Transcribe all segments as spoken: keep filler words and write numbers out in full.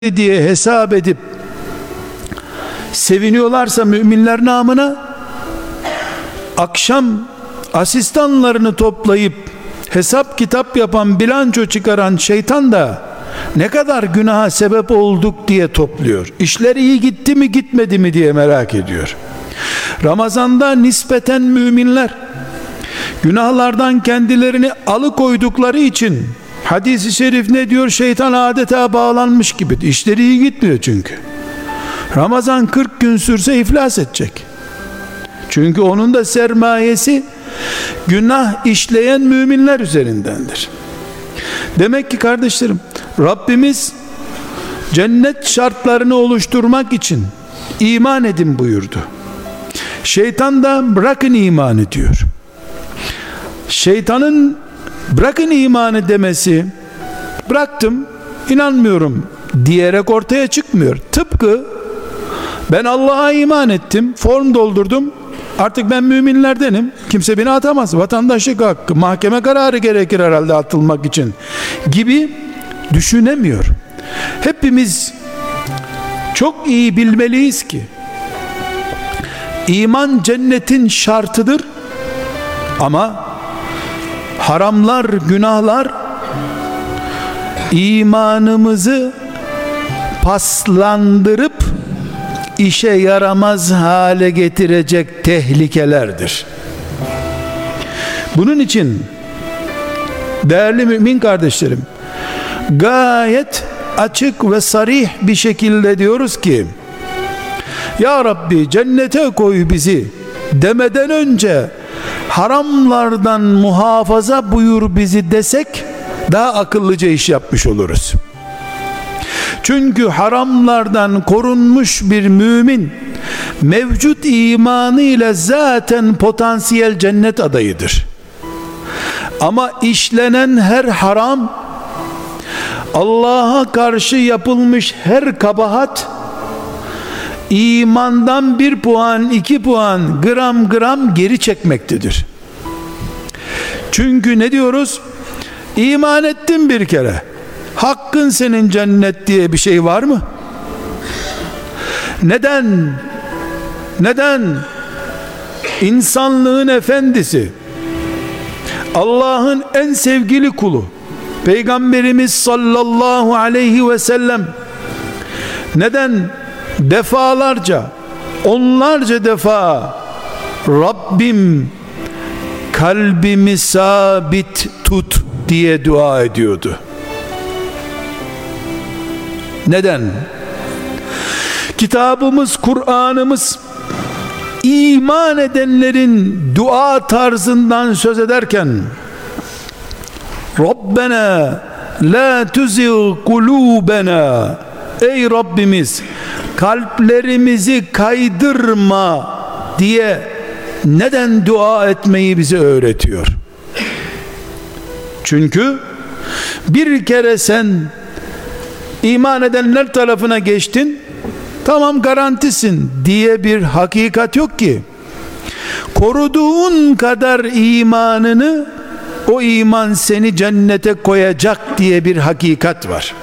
diye hesap edip seviniyorlarsa müminler namına, akşam asistanlarını toplayıp hesap kitap yapan, bilanço çıkaran şeytan da ne kadar günaha sebep olduk diye topluyor. İşler iyi gitti mi gitmedi mi diye merak ediyor. Ramazanda nispeten müminler günahlardan kendilerini alıkoydukları için hadis-i şerif ne diyor? Şeytan adeta bağlanmış gibi. İşleri iyi gitmiyor çünkü. Ramazan kırk gün sürse iflas edecek. Çünkü onun da sermayesi günah işleyen müminler üzerindendir. Demek ki kardeşlerim, Rabbimiz cennet şartlarını oluşturmak için iman edin buyurdu. Şeytan da bırakın imanı diyor. Şeytanın bırakın imanı demesi, bıraktım, inanmıyorum diyerek ortaya çıkmıyor. Tıpkı ben Allah'a iman ettim, form doldurdum, artık ben müminlerdenim, kimse beni atamaz, vatandaşlık hakkı, mahkeme kararı gerekir herhalde atılmak için gibi düşünemiyor. Hepimiz çok iyi bilmeliyiz ki iman cennetin şartıdır, ama haramlar, günahlar imanımızı paslandırıp işe yaramaz hale getirecek tehlikelerdir. Bunun için değerli mümin kardeşlerim, gayet açık ve sarih bir şekilde diyoruz ki, Ya Rabbi cennete koy bizi demeden önce haramlardan muhafaza buyur bizi desek daha akıllıca iş yapmış oluruz. Çünkü haramlardan korunmuş bir mümin mevcut imanı ile zaten potansiyel cennet adayıdır. Ama işlenen her haram, Allah'a karşı yapılmış her kabahat, imandan bir puan, iki puan, gram gram geri çekmektedir. Çünkü ne diyoruz? İman ettin bir kere, hakkın senin cennet diye bir şey var mı? Neden? Neden? İnsanlığın efendisi, Allah'ın en sevgili kulu, Peygamberimiz sallallahu aleyhi ve sellem neden defalarca, onlarca defa Rabbim kalbimi sabit tut diye dua ediyordu? Neden? Kitabımız, Kur'an'ımız iman edenlerin dua tarzından söz ederken Rabbena la tuzigh kulubena, ey Rabbimiz kalplerimizi kaydırma diye neden dua etmeyi bize öğretiyor? Çünkü bir kere sen iman edenler tarafına geçtin, tamam garantisin diye bir hakikat yok ki. Koruduğun kadar imanını, o iman seni cennete koyacak diye bir hakikat var.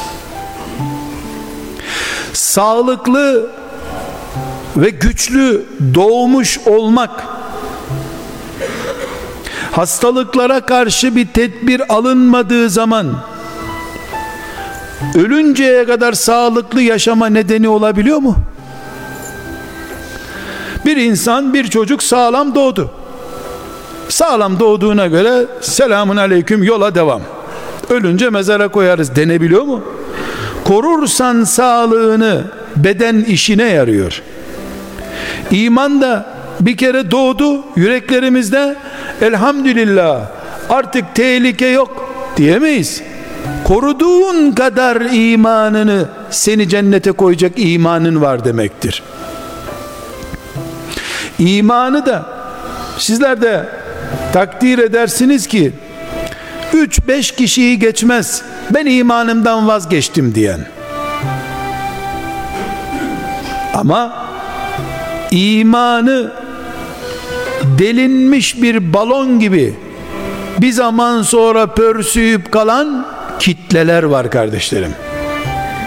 Sağlıklı ve güçlü doğmuş olmak, hastalıklara karşı bir tedbir alınmadığı zaman ölünceye kadar sağlıklı yaşama nedeni olabiliyor mu? Bir insan, bir çocuk sağlam doğdu. Sağlam doğduğuna göre selamun aleyküm, yola devam. Ölünce mezara koyarız denebiliyor mu? Korursan sağlığını, beden işine yarıyor. İman da bir kere doğdu yüreklerimizde, elhamdülillah artık tehlike yok diyemeyiz. Koruduğun kadar imanını, seni cennete koyacak imanın var demektir. İmanı da sizler de takdir edersiniz ki üç beş kişiyi geçmez ben imanımdan vazgeçtim diyen. Ama imanı delinmiş bir balon gibi bir zaman sonra pörsüyüp kalan kitleler var kardeşlerim.